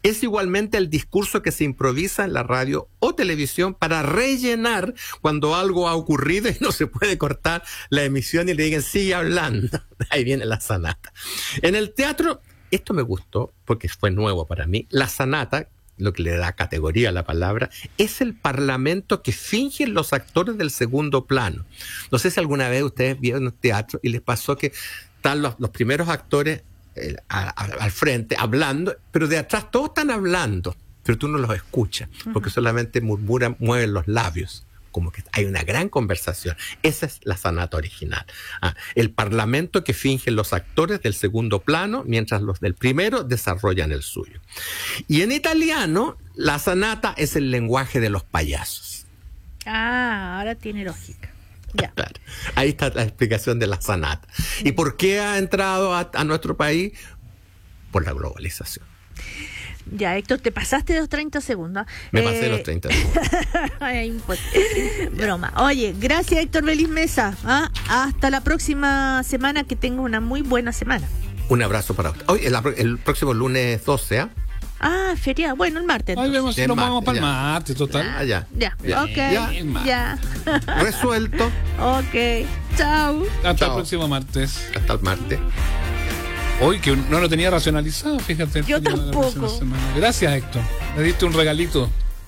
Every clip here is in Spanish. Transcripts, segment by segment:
es igualmente el discurso que se improvisa en la radio o televisión para rellenar cuando algo ha ocurrido y no se puede cortar la emisión y le digan, sigue hablando. Ahí viene la sanata. En el teatro, esto me gustó porque fue nuevo para mí, la sanata, lo que le da categoría a la palabra, es el parlamento que fingen los actores del segundo plano. No sé si alguna vez ustedes vieron un teatro y les pasó que están los primeros actores al frente hablando, pero de atrás todos están hablando, pero tú no los escuchas, porque solamente murmuran, mueven los labios, como que hay una gran conversación. Esa es la sanata original. El parlamento que fingen los actores del segundo plano, mientras los del primero desarrollan el suyo. Y en italiano, la sanata es el lenguaje de los payasos. Ahora tiene lógica. Ya. Claro. Ahí está la explicación de la sanata. ¿Y por qué ha entrado a nuestro país? Por la globalización. Ya, Héctor, te pasaste los 30 segundos. Me pasé los 30 segundos. Broma. Oye, gracias, Héctor Belis Mesa. Hasta la próxima semana, que tenga una muy buena semana. Un abrazo para usted. Hoy, el próximo lunes 12, feriado. Bueno, el martes. Ahí vemos si nos vamos para el martes, total. Ya. Ok. Ya. Resuelto. Ok. Chao. Hasta el próximo martes. Hasta el martes. Hoy que no lo tenía racionalizado, fíjate. Yo tampoco. Gracias, Héctor. Me diste un regalito.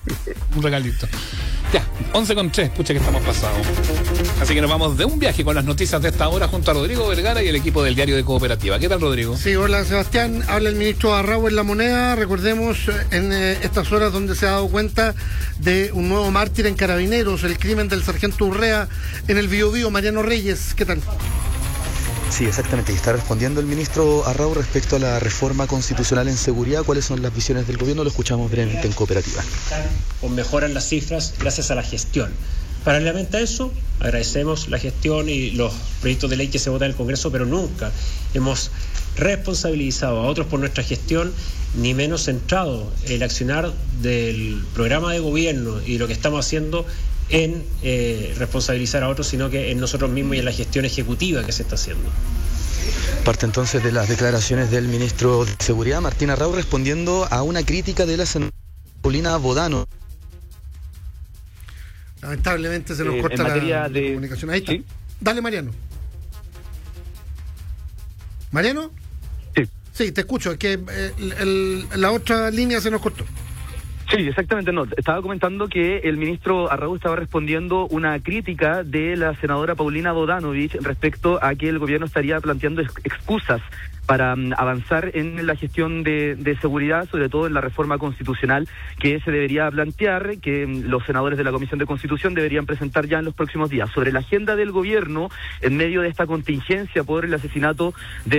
Ya, 11:03, pucha que estamos pasados. Así que nos vamos de un viaje con las noticias de esta hora junto a Rodrigo Vergara y el equipo del Diario de Cooperativa. ¿Qué tal, Rodrigo? Sí, hola, Sebastián. Habla el ministro Arrau en La Moneda. Recordemos en estas horas donde se ha dado cuenta de un nuevo mártir en Carabineros, el crimen del sargento Urrea en el Biobío. Mariano Reyes, ¿qué tal? Sí, exactamente. Y está respondiendo el ministro Arrau respecto a la reforma constitucional en seguridad. ¿Cuáles son las visiones del gobierno? Lo escuchamos brevemente en Cooperativa. O mejoran las cifras gracias a la gestión. Paralelamente a eso, agradecemos la gestión y los proyectos de ley que se votan en el Congreso, pero nunca hemos responsabilizado a otros por nuestra gestión, ni menos centrado el accionar del programa de gobierno y lo que estamos haciendo en responsabilizar a otros, sino que en nosotros mismos y en la gestión ejecutiva que se está haciendo. Parte entonces de las declaraciones del ministro de Seguridad, Martín Arrau, respondiendo a una crítica de la senadora Paulina Bodano. Lamentablemente se nos corta la comunicación. Ahí está. ¿Sí? Dale, Mariano. ¿Mariano? Sí. Sí, te escucho. Es que la otra línea se nos cortó. Sí, exactamente, no. Estaba comentando que el ministro Arrau estaba respondiendo una crítica de la senadora Paulina Bodanovich respecto a que el gobierno estaría planteando excusas para avanzar en la gestión de seguridad, sobre todo en la reforma constitucional que se debería plantear, que los senadores de la Comisión de Constitución deberían presentar ya en los próximos días. Sobre la agenda del gobierno, en medio de esta contingencia por el asesinato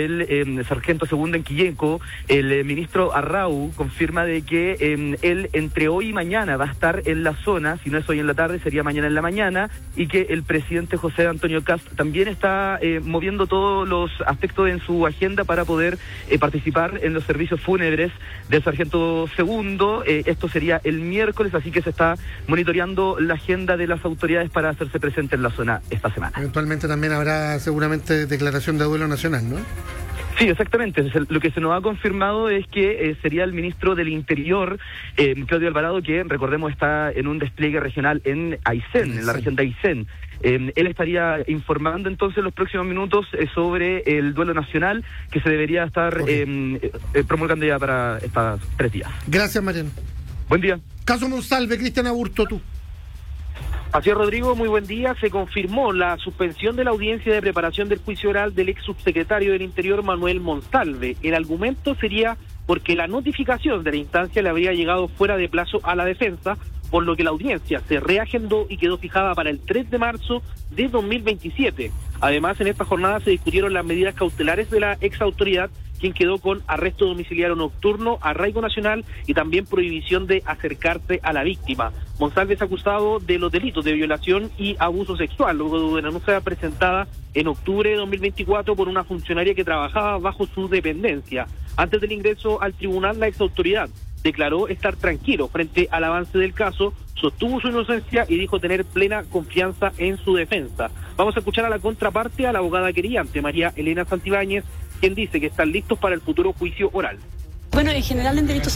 del sargento segundo en Quillenco, el ministro Arrau confirma de que él entre hoy y mañana va a estar en la zona, si no es hoy en la tarde, sería mañana en la mañana, y que el presidente José Antonio Kast también está moviendo todos los aspectos en su agenda para poder participar en los servicios fúnebres del sargento segundo. Esto sería el miércoles, así que se está monitoreando la agenda de las autoridades para hacerse presente en la zona esta semana. Eventualmente también habrá seguramente declaración de duelo nacional, ¿no? Sí, exactamente. Lo que se nos ha confirmado es que sería el ministro del Interior, Claudio Alvarado, que recordemos está en un despliegue regional en Aysén, en la región de Aysén. Él estaría informando entonces en los próximos minutos sobre el duelo nacional que se debería estar promulgando ya para estos 3 días. Gracias, Mariano. Buen día. Caso Monsalve, Cristian Aburto, tú. Así es, Rodrigo, muy buen día. Se confirmó la suspensión de la audiencia de preparación del juicio oral del ex subsecretario del Interior, Manuel Monsalve. El argumento sería porque la notificación de la instancia le habría llegado fuera de plazo a la defensa, por lo que la audiencia se reagendó y quedó fijada para el 3 de marzo de 2027. Además, en esta jornada se discutieron las medidas cautelares de la ex autoridad, quien quedó con arresto domiciliario nocturno, arraigo nacional y también prohibición de acercarse a la víctima. Monsalve es acusado de los delitos de violación y abuso sexual, luego de una denuncia presentada en octubre de 2024 por una funcionaria que trabajaba bajo su dependencia. Antes del ingreso al tribunal, la exautoridad declaró estar tranquilo frente al avance del caso, sostuvo su inocencia y dijo tener plena confianza en su defensa. Vamos a escuchar a la contraparte, a la abogada querellante, María Elena Santibáñez, quien dice que están listos para el futuro juicio oral. Bueno, en general en derecho